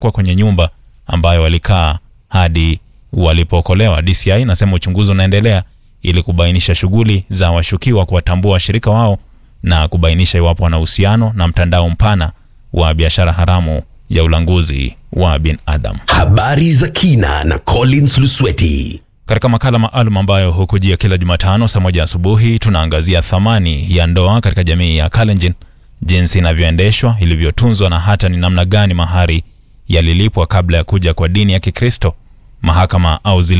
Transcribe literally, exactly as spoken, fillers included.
kwa kwenye nyumba ambayo walikaa hadi walipookolewa. D C I inasema uchunguzi unaendelea ili kubainisha shughuli za washukiwa, kuwatambua washirika wao na kubainisha iwapo wana uhusiano na mtandao mpana wa biashara haramu ya ulanguzi wa binadamu. Habari za kina na Collins Lusweti. Katika makala maalum ambayo hukujia kila Jumatano saa moja asubuhi, tunaangazia thamani ya ndoa katika jamii ya Kalenjin, jinsi inavyoendeshwa, ilivyotunzwa na hata ni namna gani mahari yalilipwa kabla ya kuja kwa dini ya Kikristo, mahakama au zile